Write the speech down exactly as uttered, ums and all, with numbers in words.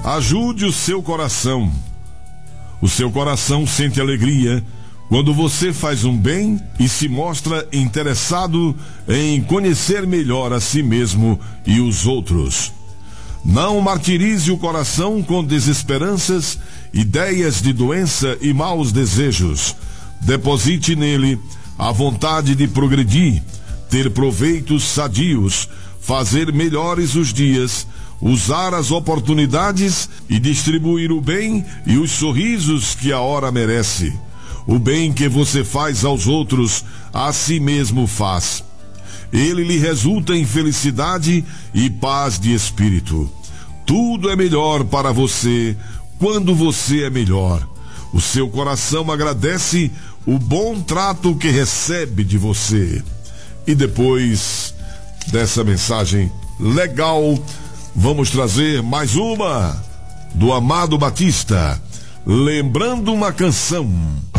Ajude o seu coração. O seu coração sente alegria quando você faz um bem e se mostra interessado em conhecer melhor a si mesmo e os outros. Não martirize o coração com desesperanças, ideias de doença e maus desejos. Deposite nele a vontade de progredir, ter proveitos sadios, fazer melhores os dias, usar as oportunidades e distribuir o bem e os sorrisos que a hora merece. O bem que você faz aos outros, a si mesmo faz. Ele lhe resulta em felicidade e paz de espírito. Tudo é melhor para você quando você é melhor. O seu coração agradece o bom trato que recebe de você. E depois dessa mensagem legal, vamos trazer mais uma do Amado Batista, Lembrando uma Canção.